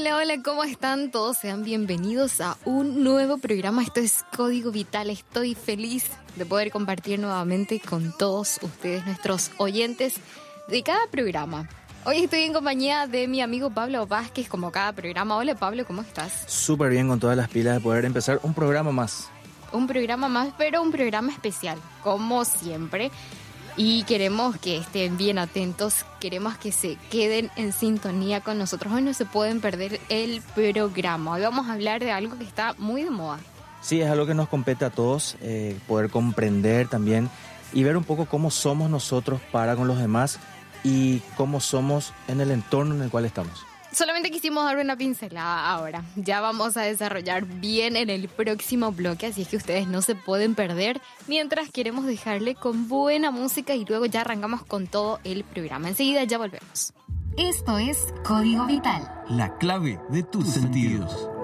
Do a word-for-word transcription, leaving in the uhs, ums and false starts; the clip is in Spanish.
Hola, hola, ¿cómo están? Todos sean bienvenidos a un nuevo programa. Esto es Código Vital. Estoy feliz de poder compartir nuevamente con todos ustedes, nuestros oyentes de cada programa. Hoy estoy en compañía de mi amigo Pablo Vázquez, como cada programa. Hola Pablo, ¿cómo estás? Súper bien, con todas las pilas de poder empezar un programa más. Un programa más, pero un programa especial, como siempre. Y queremos que estén bien atentos, queremos que se queden en sintonía con nosotros. Hoy no se pueden perder el programa. Hoy vamos a hablar de algo que está muy de moda. Sí, es algo que nos compete a todos, eh, poder comprender también y ver un poco cómo somos nosotros para con los demás y cómo somos en el entorno en el cual estamos. Solamente quisimos dar una pincelada ahora. Ya vamos a desarrollar bien en el próximo bloque, así es que ustedes no se pueden perder. Mientras queremos dejarle con buena música y luego ya arrancamos con todo el programa. Enseguida ya volvemos. Esto es Código Vital. La clave de tus sentidos.